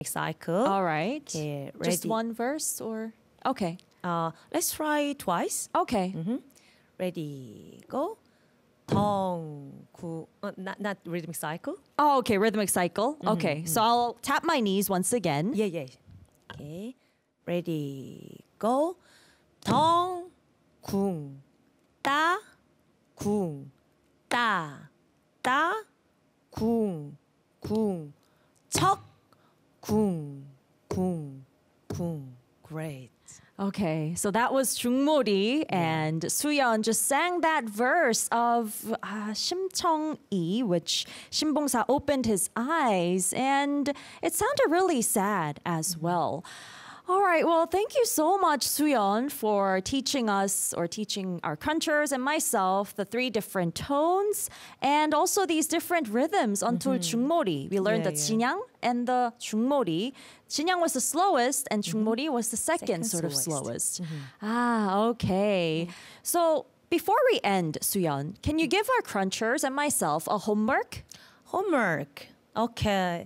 cycle. All right. Okay, Just ready. one verse or? Okay. Let's try twice. Okay. Ready, go. 덩, 구, not rhythmic cycle. Oh, okay. Rhythmic cycle. Okay. So I'll tap my knees once again. Yeah. Okay. Ready, go. 덩, 쿵, 따, 쿵, 따, 따, 쿵, 쿵, 척, 쿵, 쿵, 쿵. Great. Okay, so that was 중몰이, and Suyeon just sang that verse of 심청이, which 신봉사 opened his eyes, and it sounded really sad as well. All right, well, thank you so much, Suyeon, for teaching us or teaching our crunchers and myself the 3 different tones and also these different rhythms until 중몰이. We learned the 진양 and the 중몰이. 진양 was the slowest and 중몰이 was the second sort of slowest. Okay. So before we end, Suyeon, can you give our crunchers and myself a homework? Homework. Okay.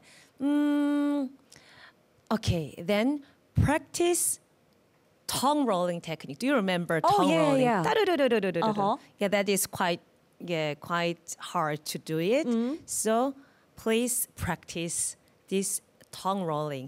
Okay, then practice tongue rolling technique. Do you remember tongue rolling? Yeah. Yeah, that is quite hard to do it. So please practice this tongue rolling.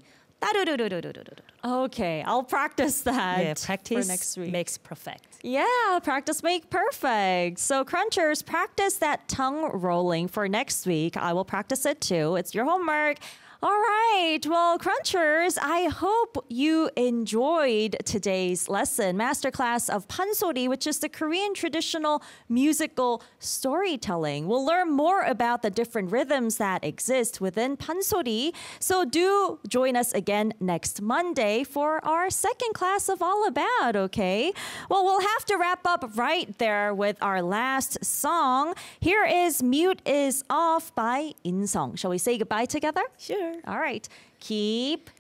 Okay, I'll practice that Yeah, practice for next week. makes perfect. Yeah, practice make perfect. So crunchers, practice that tongue rolling for next week. I will practice it too. It's your homework. All right. Well, crunchers, I hope you enjoyed today's lesson, masterclass of pansori, which is the Korean traditional musical storytelling. We'll learn more about the different rhythms that exist within pansori. So do join us again next Monday for our second class of All About, okay? Well, we'll have to wrap up right there with our last song. Here is Mute is Off by Insong. Shall we say goodbye together? Sure. All right. Keep